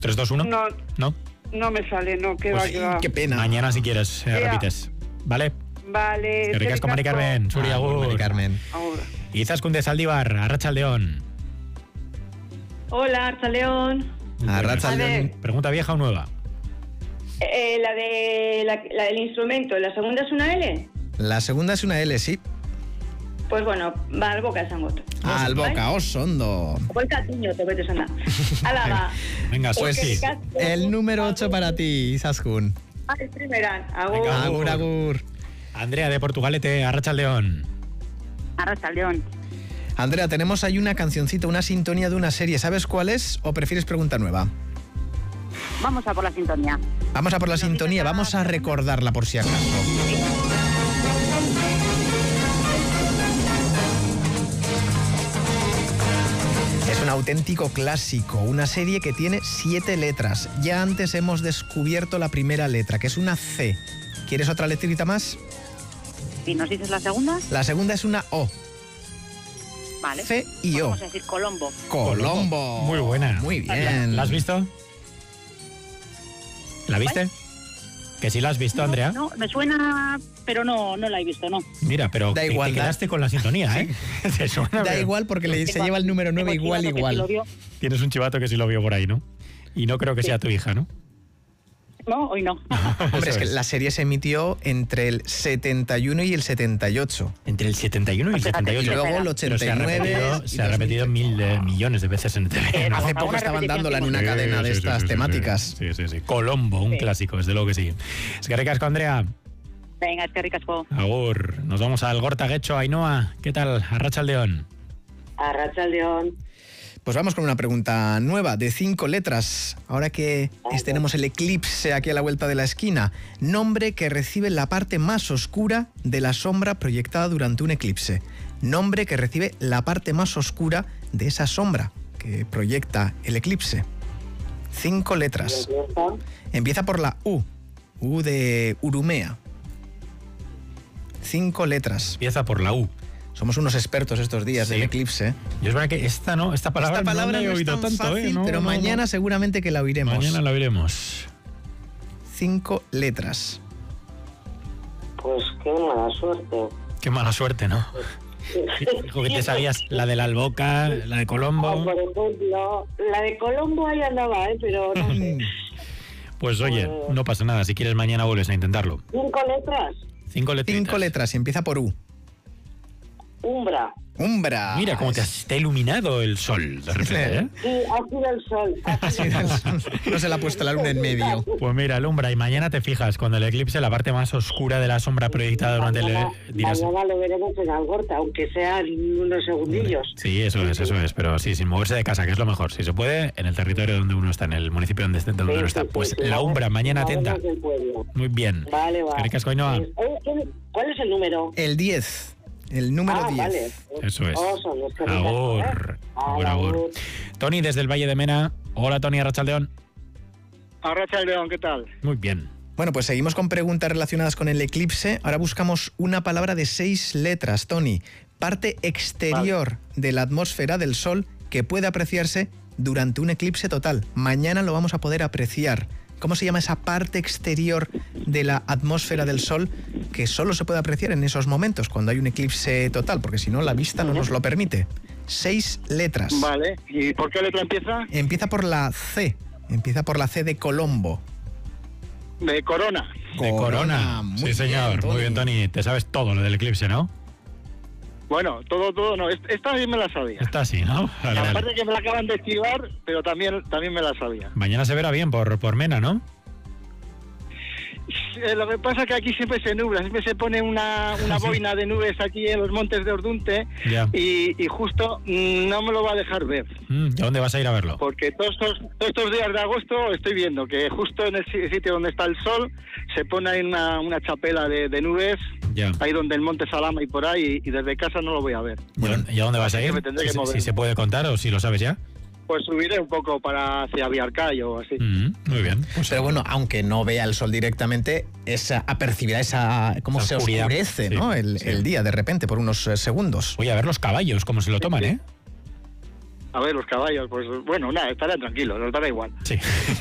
3, 2, 1. No. No me sale, no, que Pues va. Qué pena. Mañana, si quieres, repites. ¿Vale? Vale. Que ricas con Mari Carmen. Suri, agur. Mari Carmen. Agur. Izaskun de Zaldívar, Arratsaldeon. Hola, Arratsaldeon. Arratsaldeon. ¿Pregunta vieja o nueva? La del instrumento, ¿la segunda es una L? La segunda es una L, sí. Pues bueno, va al boca esan goto. Al boca, osondo. Pues catiño, te vete sana. Ala, va. Venga, Pues sí. el número 8 para ti, Izaskun. El primeran. Agur. Venga. Agur, agur. Andrea de Portugalete, Arratsaldeon. Arratsaldeon. Andrea, tenemos ahí una cancioncita, una sintonía de una serie. ¿Sabes cuál es o prefieres pregunta nueva? Vamos a por la sintonía. Vamos a por la sintonía, vamos a recordarla por si acaso. Es un auténtico clásico, una serie que tiene 7 letras. Ya antes hemos descubierto la primera letra, que es una C. ¿Quieres otra letrita más? ¿Y nos dices la segunda? La segunda es una O. Vale. C y O. Vamos a decir Colombo. Colombo. Muy buena. Muy bien. ¿La has visto? ¿La viste? Que sí la has visto, Andrea. No, me suena, pero no la he visto, no. Mira, pero Da te igual, quedaste con la sintonía, ¿eh? Te suena, Da pero igual porque se lleva el número 9 igual. Tienes un chivato que sí lo vio por ahí, ¿no? Y no creo que sea tu hija, ¿no? No, hoy no. Hombre, es Eso que la serie se emitió entre el 71 y el 78. Entre el 71 y el 78. Y luego el 89. Se ha repetido millones de veces en TV. ¿no? Hace poco estaban dándola en una cadena de estas temáticas. Sí. Colombo, un clásico, desde luego que sí. Es que ricasco, Andrea. Venga, es que ricasco. Agur. Nos vamos al Gortaguecho, Ainhoa. ¿Qué tal? Arratsaldeon. Arratsaldeon. Pues vamos con una pregunta nueva, de 5 letras. Ahora que tenemos el eclipse aquí a la vuelta de la esquina. Nombre que recibe la parte más oscura de la sombra proyectada durante un eclipse. Nombre que recibe la parte más oscura de esa sombra que proyecta el eclipse. 5 letras. Empieza por la U. U de Urumea. 5 letras. Empieza por la U. Somos unos expertos estos días del eclipse. Yo es verdad que esta palabra no la he oído es tan tanto, fácil, ¿eh? pero mañana seguramente que la oiremos. Mañana la oiremos. 5 letras. Pues qué mala suerte. Qué mala suerte, ¿no? Dijo que te sabías la de la Alboca, la de Colombo. Por ejemplo, la de Colombo ahí andaba, pero no sé. Pues oye, no pasa nada. Si quieres mañana vuelves a intentarlo. 5 letras. 5 letritas. 5 letras y empieza por U. Umbra. Umbra. Mira cómo te ha iluminado el sol de repente, ¿eh? Sí, ha sido el sol. Ha sido el sol. No se le ha puesto la luna en medio. Pues mira, alumbra y mañana te fijas, cuando el eclipse, la parte más oscura de la sombra proyectada durante mañana dirás, lo veremos en Algorta, aunque sean unos segundillos. Sí, eso es, pero sí, sin moverse de casa, que es lo mejor. Si se puede, en el territorio donde uno está, en el municipio donde uno está. Pues la umbra, mañana atenta. Muy bien. Vale, va. Ricasco, Ainhoa. ¿Cuál es el número? El 10. El número 10. Vale. Eso es. Agur. Agur. Tony, desde el Valle de Mena. Hola, Tony, Arratsaldeon. Arratsaldeon, ¿qué tal? Muy bien. Bueno, pues seguimos con preguntas relacionadas con el eclipse. Ahora buscamos una palabra de 6 letras, Tony. Parte exterior de la atmósfera del Sol que puede apreciarse durante un eclipse total. Mañana lo vamos a poder apreciar. ¿Cómo se llama esa parte exterior de la atmósfera del Sol que solo se puede apreciar en esos momentos, cuando hay un eclipse total? Porque si no, la vista no nos lo permite. 6 letras. Vale. ¿Y por qué letra empieza? Empieza por la C. Empieza por la C de Colombo. De Corona. De Corona. Sí, señor. Muy bien, Tony. Te sabes todo lo del eclipse, ¿no? Bueno, todo no. Esta bien me la sabía. Está así, ¿no? Vale, vale. Aparte que me la acaban de esquivar, pero también me la sabía. Mañana se verá bien por Mena, ¿no? Lo que pasa es que aquí siempre se nubla, siempre se pone una boina de nubes aquí en los montes de Ordunte y justo no me lo va a dejar ver. ¿Y a dónde vas a ir a verlo? Porque todos estos días de agosto estoy viendo que justo en el sitio donde está el sol se pone ahí una chapela de nubes, ahí donde el monte Salama y por ahí, y desde casa no lo voy a ver. ¿Y a dónde vas a ir? Si se puede contar o si lo sabes ya. Pues subiré un poco hacia Villarcayo o así. Muy bien. Pues pero bueno, aunque no vea el sol directamente, apercibirá cómo se oscurece, sí, ¿no? El día de repente por unos segundos. Voy a ver los caballos, cómo se lo toman, ¿eh? A ver, los caballos, pues bueno, nada, estarán tranquilos, nos dará igual. Sí.